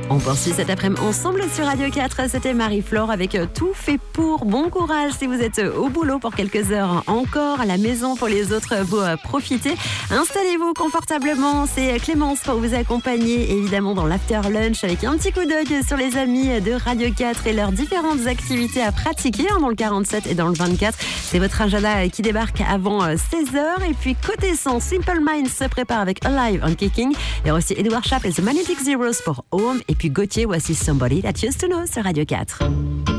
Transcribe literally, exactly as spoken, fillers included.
On poursuit cet après-midi ensemble sur Radio quatre. C'était Marie-Flore avec Tout fait pour. Bon courage si vous êtes au boulot pour quelques heures encore, à la maison pour les autres, vous profitez. Installez-vous confortablement. C'est Clémence pour vous accompagner évidemment dans l'after lunch avec un petit coup d'œil sur les amis de Radio quatre et leurs différentes activités à pratiquer dans le quarante-sept et dans le vingt-quatre. C'est votre agenda qui débarque avant seize heures. Et puis côté son, Simple Minds se prépare avec Alive on Kicking. Il y a aussi Edouard Schaap et The Magnetic Zeros pour Home. Et puis Gauthier, voici Somebody That Used to Know sur Radio quatre.